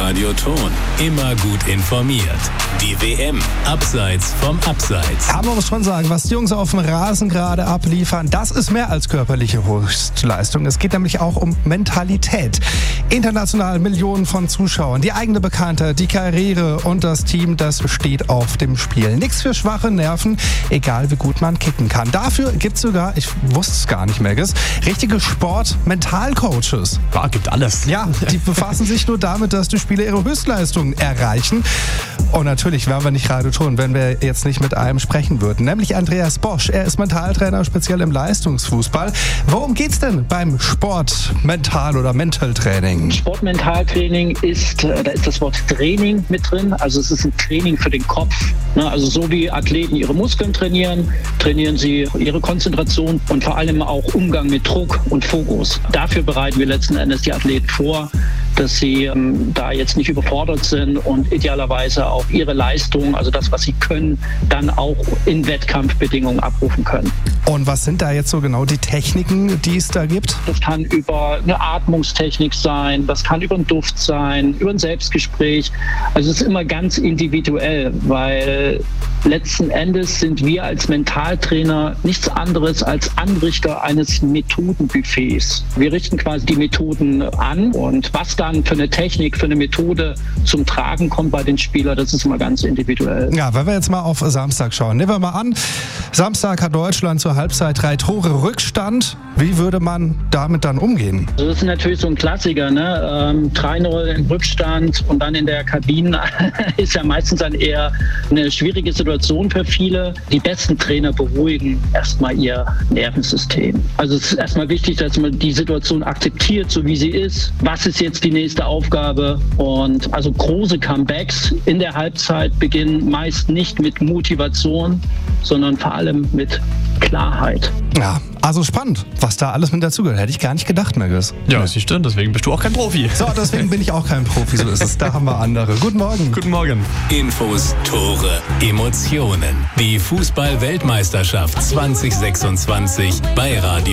Radio Thon. Immer gut informiert. Die WM abseits vom Abseits. Ja, man muss schon sagen, was die Jungs auf dem Rasen gerade abliefern, das ist mehr als körperliche Höchstleistung. Es geht nämlich auch um Mentalität. International Millionen von Zuschauern, die eigene Bekanntheit, die Karriere und das Team, das steht auf dem Spiel. Nichts für schwache Nerven, egal wie gut man kicken kann. Dafür gibt es sogar, ich wusste es gar nicht, Maggis, richtige Sport-Mental-Coaches. Ja, gibt alles. Ja, die befassen sich nur damit, dass die Spieler ihre Höchstleistungen erreichen. Und natürlich wären wir nicht Radio Thon, wenn wir jetzt nicht mit einem sprechen würden. Nämlich Andreas Bosch. Er ist Mentaltrainer, speziell im Leistungsfußball. Worum geht's denn beim Sport-Mental- oder Mental-Training? Sportmentaltraining da ist das Wort Training mit drin. Also es ist ein Training für den Kopf. Also so wie Athleten ihre Muskeln trainieren, trainieren sie ihre Konzentration und vor allem auch Umgang mit Druck und Fokus. Dafür bereiten wir letzten Endes die Athleten vor, dass sie da jetzt nicht überfordert sind und idealerweise auch ihre Leistung, also das, was sie können, dann auch in Wettkampfbedingungen abrufen können. Und was sind da jetzt so genau die Techniken, die es da gibt? Das kann über eine Atmungstechnik sein, das kann über einen Duft sein, über ein Selbstgespräch. Also es ist immer ganz individuell, weil letzten Endes sind wir als Mentaltrainer nichts anderes als Anrichter eines Methodenbuffets. Wir richten quasi die Methoden an und was dann für eine Technik, für eine Methode zum Tragen kommt bei den Spielern, das ist immer ganz individuell. Ja, wenn wir jetzt mal auf Samstag schauen. Nehmen wir mal an, Samstag hat Deutschland zur Halbzeit 3 Tore Rückstand. Wie würde man damit dann umgehen? Also das ist natürlich so ein Klassiker, ne? 3-0 im Rückstand und dann in der Kabine ist ja meistens dann eher eine schwierige Situation für viele. Die besten Trainer beruhigen erstmal ihr Nervensystem. Also es ist erstmal wichtig, dass man die Situation akzeptiert, so wie sie ist. Was ist jetzt die nächste Aufgabe? Und also große Comebacks in der Halbzeit beginnen meist nicht mit Motivation, sondern vor allem mit Klarheit. Ja, also spannend, was da alles mit dazugehört. Hätte ich gar nicht gedacht, Maggis. Ja, siehst du, deswegen bist du auch kein Profi. So, deswegen bin ich auch kein Profi, so ist es. Da haben wir andere. Guten Morgen. Guten Morgen. Infos, Tore, Emotionen. Die Fußball-Weltmeisterschaft 2026 bei Radio